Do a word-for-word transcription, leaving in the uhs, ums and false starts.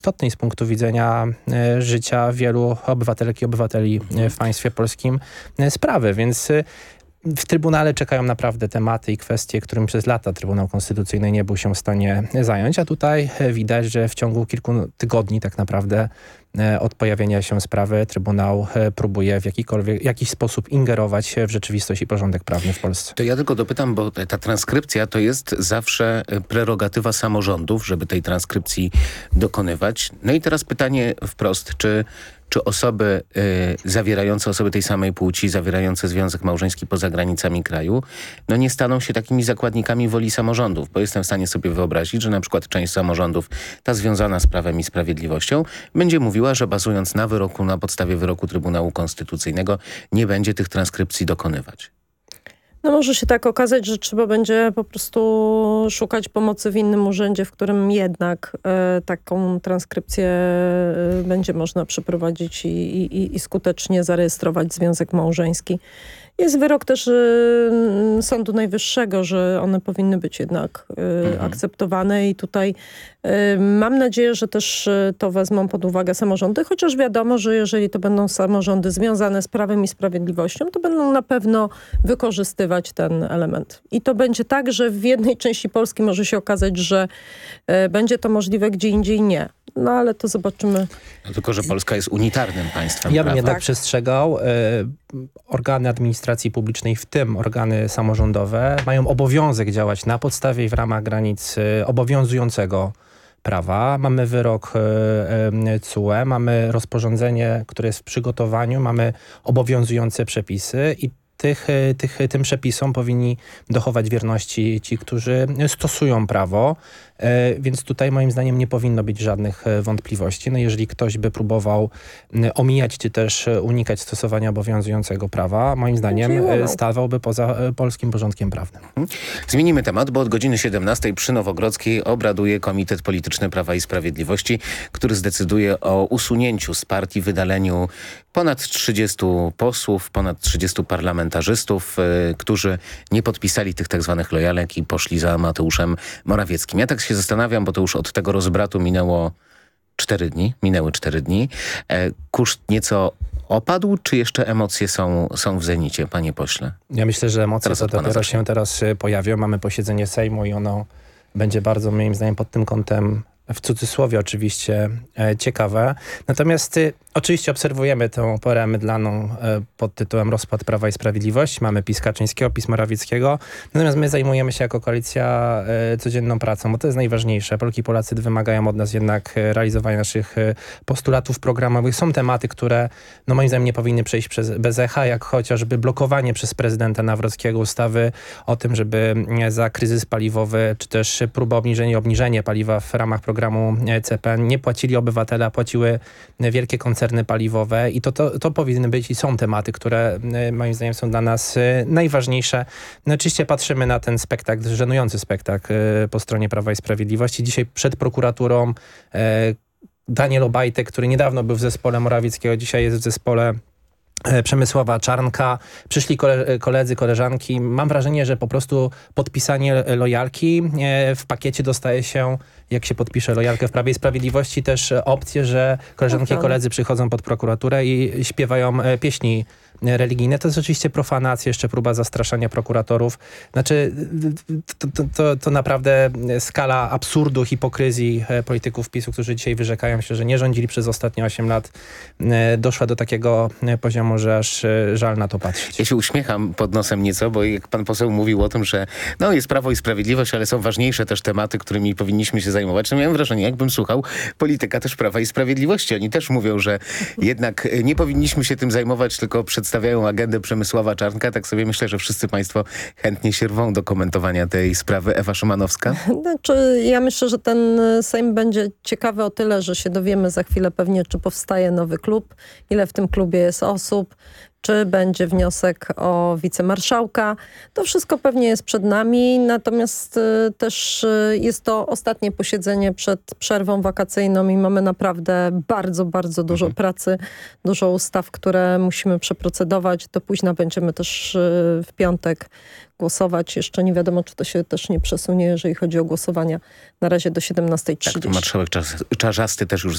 istotnej z punktu widzenia e, życia wielu obywatelek i obywateli e, w państwie polskim e, sprawy, więc e, w Trybunale czekają naprawdę tematy i kwestie, którymi przez lata Trybunał Konstytucyjny nie był się w stanie zająć, a tutaj widać, że w ciągu kilku tygodni tak naprawdę od pojawienia się sprawy Trybunał próbuje w jakikolwiek, jakiś sposób ingerować w rzeczywistość i porządek prawny w Polsce. To ja tylko dopytam, bo ta transkrypcja to jest zawsze prerogatywa samorządów, żeby tej transkrypcji dokonywać. No i teraz pytanie wprost, czy Czy osoby y, zawierające, osoby tej samej płci, zawierające związek małżeński poza granicami kraju, no nie staną się takimi zakładnikami woli samorządów, bo jestem w stanie sobie wyobrazić, że na przykład część samorządów, ta związana z Prawem i Sprawiedliwością, będzie mówiła, że bazując na wyroku, na podstawie wyroku Trybunału Konstytucyjnego nie będzie tych transkrypcji dokonywać. No może się tak okazać, że trzeba będzie po prostu szukać pomocy w innym urzędzie, w którym jednak e, taką transkrypcję e, będzie można przeprowadzić i, i, i skutecznie zarejestrować związek małżeński. Jest wyrok też y, Sądu Najwyższego, że one powinny być jednak y, mhm. akceptowane i tutaj y, mam nadzieję, że też y, to wezmą pod uwagę samorządy, chociaż wiadomo, że jeżeli to będą samorządy związane z Prawem i Sprawiedliwością, to będą na pewno wykorzystywać ten element. I to będzie tak, że w jednej części Polski może się okazać, że y, będzie to możliwe, gdzie indziej nie. No ale to zobaczymy. No, tylko, że Polska jest unitarnym państwem. Ja bym prawa. jednak Tak. przestrzegał. Y, organy administracji publicznej, w tym organy samorządowe, mają obowiązek działać na podstawie i w ramach granic y, obowiązującego prawa. Mamy wyrok y, y, C U E, mamy rozporządzenie, które jest w przygotowaniu, mamy obowiązujące przepisy i Tych, tych, tym przepisom powinni dochować wierności ci, którzy stosują prawo, e, więc tutaj moim zdaniem nie powinno być żadnych wątpliwości. No jeżeli ktoś by próbował omijać czy też unikać stosowania obowiązującego prawa, moim zdaniem stawałby poza polskim porządkiem prawnym. Zmienimy temat, bo od godziny siedemnastej przy Nowogrodzkiej obraduje Komitet Polityczny Prawa i Sprawiedliwości, który zdecyduje o usunięciu z partii, wydaleniu ponad trzydziestu posłów, ponad trzydziestu parlamentarzystów, y, którzy nie podpisali tych tak zwanych lojalek i poszli za Mateuszem Morawieckim. Ja tak się zastanawiam, bo to już od tego rozbratu minęło cztery dni, minęły cztery dni. E, kurz nieco opadł, czy jeszcze emocje są, są w zenicie, panie pośle? Ja myślę, że emocje Teraz to od pana dopiero zacznę. się teraz pojawią. Mamy posiedzenie Sejmu i ono będzie bardzo, moim zdaniem, pod tym kątem, w cudzysłowie oczywiście, e, ciekawe. Natomiast y, oczywiście obserwujemy tę porę mydlaną e, pod tytułem rozpad Prawa i Sprawiedliwości. Mamy PiS Kaczyńskiego, PiS Morawieckiego. Natomiast my zajmujemy się jako koalicja e, codzienną pracą, bo to jest najważniejsze. Polki i Polacy wymagają od nas jednak e, realizowania naszych e, postulatów programowych. Są tematy, które no moim zdaniem nie powinny przejść przez, bez echa, jak chociażby blokowanie przez prezydenta Nawrockiego ustawy o tym, żeby e, za kryzys paliwowy, czy też próba obniżenia, obniżenie paliwa w ramach programu C P N nie płacili obywatele, a płaciły wielkie koncerny paliwowe i to, to, to powinny być i są tematy, które moim zdaniem są dla nas najważniejsze. No oczywiście patrzymy na ten spektakl, żenujący spektakl po stronie Prawa i Sprawiedliwości. Dzisiaj przed prokuraturą Daniel Obajtek, który niedawno był w zespole Morawieckiego, dzisiaj jest w zespole Przemysława Czarnka. Przyszli kole, koledzy, koleżanki. Mam wrażenie, że po prostu podpisanie lojalki w pakiecie dostaje się, jak się podpisze lojalkę w Prawie i Sprawiedliwości, też opcję, że koleżanki i koledzy przychodzą pod prokuraturę i śpiewają pieśni religijne. To jest oczywiście profanacja, jeszcze próba zastraszania prokuratorów. Znaczy, to, to, to, to naprawdę skala absurdu, hipokryzji polityków PiSu, którzy dzisiaj wyrzekają się, że nie rządzili przez ostatnie osiem lat, doszła do takiego poziomu, że aż żal na to patrzeć. Ja się uśmiecham pod nosem nieco, bo jak pan poseł mówił o tym, że no jest Prawo i Sprawiedliwość, ale są ważniejsze też tematy, którymi powinniśmy się zajmować. No miałem wrażenie, jakbym słuchał polityka też Prawa i Sprawiedliwości. Oni też mówią, że jednak nie powinniśmy się tym zajmować, tylko przedstawiają agendę Przemysława Czarnka. Tak sobie myślę, że wszyscy państwo chętnie się rwą do komentowania tej sprawy. Ewa Szymanowska? Znaczy, ja myślę, że ten Sejm będzie ciekawy o tyle, że się dowiemy za chwilę pewnie, czy powstaje nowy klub, ile w tym klubie jest osób, czy będzie wniosek o wicemarszałka. To wszystko pewnie jest przed nami, natomiast y, też y, jest to ostatnie posiedzenie przed przerwą wakacyjną i mamy naprawdę bardzo, bardzo dużo mhm. pracy, dużo ustaw, które musimy przeprocedować. Do późna będziemy też y, w piątek głosować. Jeszcze nie wiadomo, czy to się też nie przesunie, jeżeli chodzi o głosowania. Na razie do siedemnastej trzydzieści. Tak, marszałek Czas- Czarzasty też już